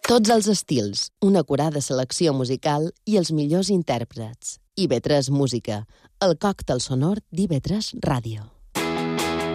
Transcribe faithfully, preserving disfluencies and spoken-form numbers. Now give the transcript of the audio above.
Tots els estils, una acurada selecció musical i els millors intèrprets. I ve tres Música, el còctel sonor d'I ve tres Ràdio.